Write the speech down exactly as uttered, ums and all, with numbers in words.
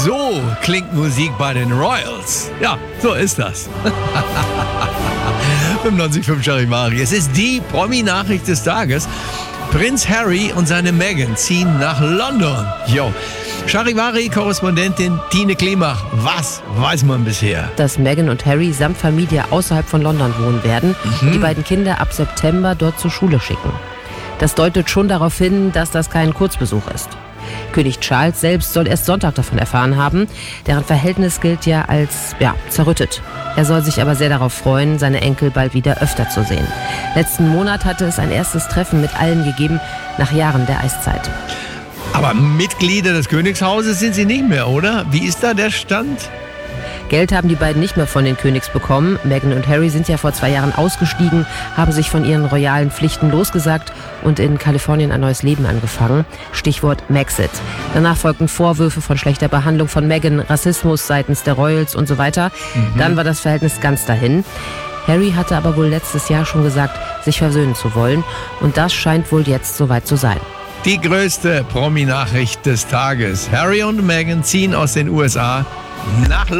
So klingt Musik bei den Royals. Ja, so ist das. fünfundneunzig Komma fünf Charivari. Es ist die Promi-Nachricht des Tages. Prinz Harry und seine Meghan ziehen nach London. Jo. Charivari-Korrespondentin Tine Klimach. Was weiß man bisher? Dass Meghan und Harry samt Familie außerhalb von London wohnen werden mhm. und die beiden Kinder ab September dort zur Schule schicken. Das deutet schon darauf hin, dass das kein Kurzbesuch ist. König Charles selbst soll erst Sonntag davon erfahren haben. Deren Verhältnis gilt ja als ja, zerrüttet. Er soll sich aber sehr darauf freuen, seine Enkel bald wieder öfter zu sehen. Letzten Monat hatte es ein erstes Treffen mit allen gegeben, nach Jahren der Eiszeit. Aber Mitglieder des Königshauses sind sie nicht mehr, oder? Wie ist da der Stand? Geld haben die beiden nicht mehr von den Königs bekommen. Meghan und Harry sind ja vor zwei Jahren ausgestiegen, haben sich von ihren royalen Pflichten losgesagt und in Kalifornien ein neues Leben angefangen. Stichwort Maxit. Danach folgten Vorwürfe von schlechter Behandlung von Meghan, Rassismus seitens der Royals und so weiter. Mhm. Dann war das Verhältnis ganz dahin. Harry hatte aber wohl letztes Jahr schon gesagt, sich versöhnen zu wollen. Und das scheint wohl jetzt soweit zu sein. Die größte Promi-Nachricht des Tages. Harry und Meghan ziehen aus den U S A nach